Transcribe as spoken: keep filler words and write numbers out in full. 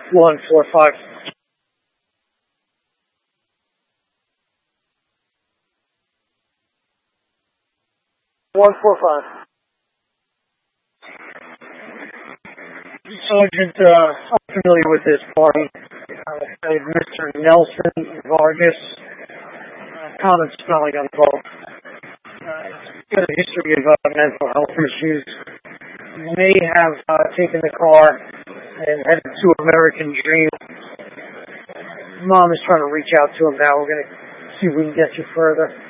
one four five. One four five. Sergeant, uh, I'm familiar with this party. Uh, Mister Nelson Vargas, uh, common spelling on call. Uh, it's got a history of uh, mental health issues. May have uh, taken the car and headed to American Dream. Mom is trying to reach out to him now. We're going to see if we can get you further.